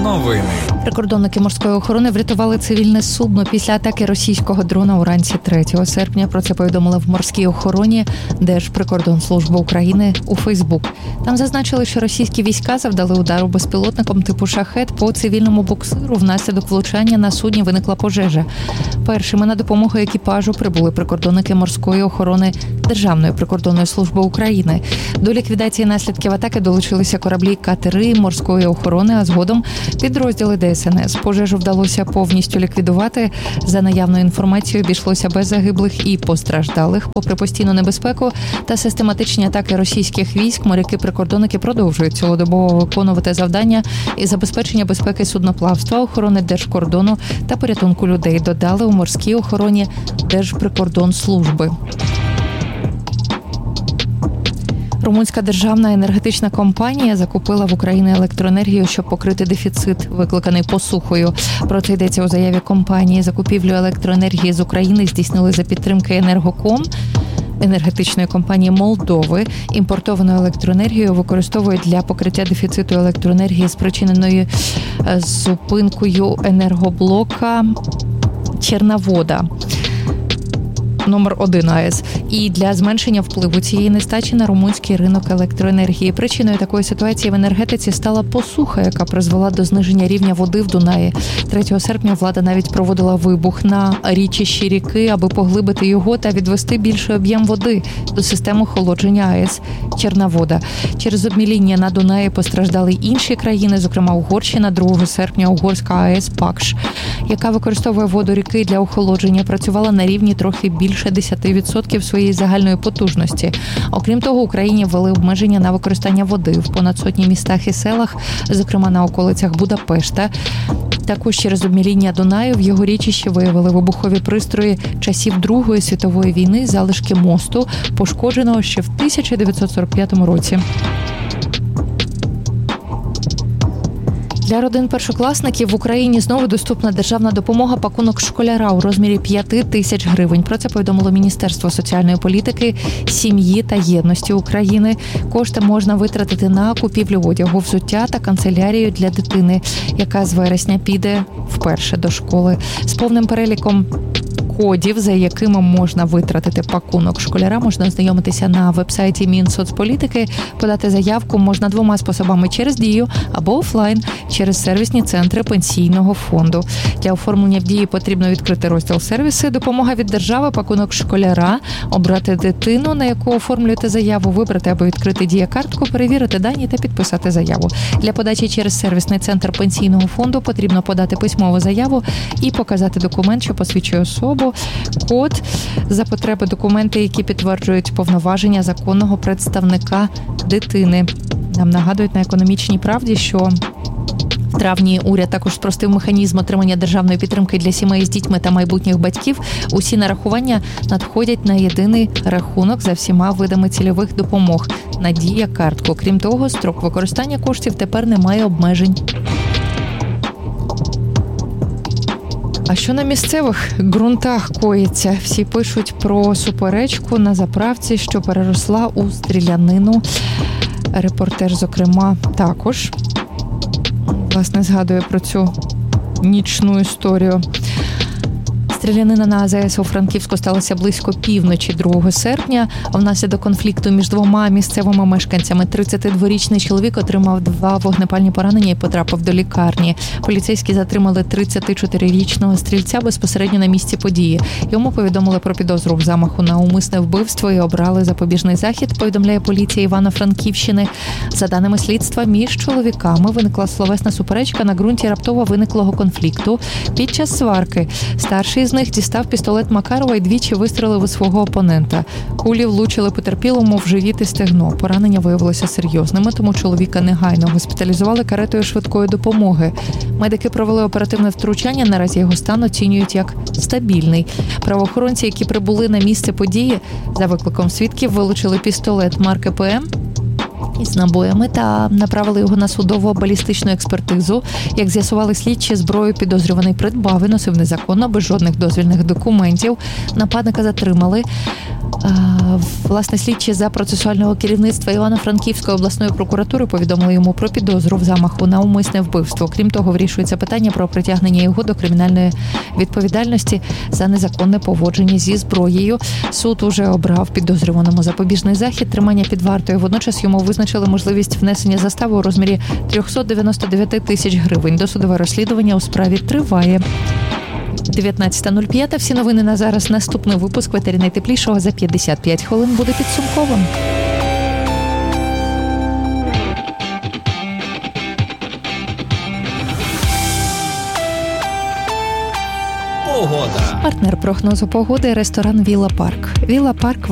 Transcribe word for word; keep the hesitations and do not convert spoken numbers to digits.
Новини. Прикордонники морської охорони врятували цивільне судно після атаки російського дрона уранці третього серпня. Про це повідомили в морській охороні Держприкордонслужби України у Фейсбук. Там зазначили, що російські війська завдали удару безпілотником типу «Шахед» по цивільному буксиру. Внаслідок влучання на судні виникла пожежа. Першими на допомогу екіпажу прибули прикордонники морської охорони Державної прикордонної служби України. До ліквідації наслідків атаки долучилися кораблі катери морської охорони, а згодом підрозділи Де С Ен С. Пожежу вдалося повністю ліквідувати. За наявною інформацією, обійшлося без загиблих і постраждалих. Попри постійну небезпеку та систематичні атаки російських військ, моряки-прикордонники продовжують цілодобово виконувати завдання із забезпечення безпеки судноплавства, охорони держкордону та порятунку людей, додали у морській охороні Держприкордонслужби. Румунська державна енергетична компанія закупила в Україні електроенергію, щоб покрити дефіцит, викликаний посухою. Про це йдеться у заяві компанії. Закупівлю електроенергії з України здійснили за підтримки Енергоком, енергетичної компанії Молдови. Імпортовану електроенергію використовують для покриття дефіциту електроенергії, спричиненої зупинкою енергоблока Черновода номер один А Е С, і для зменшення впливу цієї нестачі на румунський ринок електроенергії. Причиною такої ситуації в енергетиці стала посуха, яка призвела до зниження рівня води в Дунаї. третього серпня влада навіть проводила вибух на річищі ріки, аби поглибити його та відвести більший об'єм води до системи охолодження А Е С Черновода. Через обміління на Дунаї постраждали інші країни, зокрема Угорщина. другого серпня угорська А Е С Пакш, яка використовує воду ріки для охолодження, працювала на рівні трохи більше більше десять відсотків своєї загальної потужності. Окрім того, Україні ввели обмеження на використання води в понад сотні містах і селах, зокрема на околицях Будапешта. Також через обміління Дунаю в його річищі виявили вибухові пристрої часів Другої світової війни, залишки мосту, пошкодженого ще в тисяча дев'ятсот сорок п'ятому році. Для родин першокласників в Україні знову доступна державна допомога «Пакунок школяра» у розмірі п'ять тисяч гривень. Про це повідомило Міністерство соціальної політики, сім'ї та єдності України. Кошти можна витратити на купівлю одягу, взуття та канцелярію для дитини, яка з вересня піде вперше до школи. З повним переліком кодів, за якими можна витратити пакунок школяра, можна ознайомитися на вебсайті Мінсоцполітики. Подати заявку можна двома способами: через Дію або офлайн, через сервісні центри пенсійного фонду. Для оформлення в Дії потрібно відкрити розділ «Сервіси», «Допомога від держави», «Пакунок школяра», обрати дитину, на яку оформлюєте заяву, вибрати або відкрити Дія-картку, перевірити дані та підписати заяву. Для подачі через сервісний центр пенсійного фонду потрібно подати письмову заяву і показати документ, що посвідчує особу, код, за потреби документи, які підтверджують повноваження законного представника дитини. Нам нагадують на «Економічній правді», що в травні уряд також спростив механізм отримання державної підтримки для сімей з дітьми та майбутніх батьків. Усі нарахування надходять на єдиний рахунок за всіма видами цільових допомог на Дія-картку. Крім того, строк використання коштів тепер не має обмежень. А що на місцевих ґрунтах коїться? Всі пишуть про суперечку на заправці, що переросла у стрілянину. Репортер, зокрема, також, власне, згадує про цю нічну історію. Стрілянина на А З С у Франківську сталася близько півночі другого серпня. Внаслідок конфлікту між двома місцевими мешканцями тридцятидворічний чоловік отримав два вогнепальні поранення і потрапив до лікарні. Поліцейські затримали тридцятичотирирічного стрільця безпосередньо на місці події. Йому повідомили про підозру в замаху на умисне вбивство і обрали запобіжний захід, повідомляє поліція Івано-Франківщини. За даними слідства, між чоловіками виникла словесна суперечка на ґрунті раптово виниклого конфлікту. Під час сварки старший з них дістав пістолет Макарова і двічі вистрелив у свого опонента. Кулі влучили потерпілому в живіт і стегно. Поранення виявилося серйозними, тому чоловіка негайно госпіталізували каретою швидкої допомоги. Медики провели оперативне втручання, наразі його стан оцінюють як стабільний. Правоохоронці, які прибули на місце події, за викликом свідків вилучили пістолет марки П М, із набоями та направили його на судово-балістичну експертизу. Як з'ясували слідчі, зброю підозрюваний придбав і носив незаконно, без жодних дозвільних документів. Нападника затримали. Власне, слідчі за процесуального керівництва Івано-Франківської обласної прокуратури повідомили йому про підозру в замаху на умисне вбивство. Крім того, вирішується питання про притягнення його до кримінальної відповідальності за незаконне поводження зі зброєю. Суд уже обрав підозрюваному запобіжний захід, тримання під вартою. Водночас йому визначили можливість внесення застави у розмірі триста дев'яносто дев'ять тисяч гривень. Досудове розслідування у справі триває. дев'ятнадцята нуль п'ять. Всі новини на зараз. Наступний випуск «Ветері найтеплішого» за п'ятдесят п'ять хвилин буде підсумковим. Погода. Партнер прогнозу погоди – ресторан «Вілла Парк». «Вілла Парк»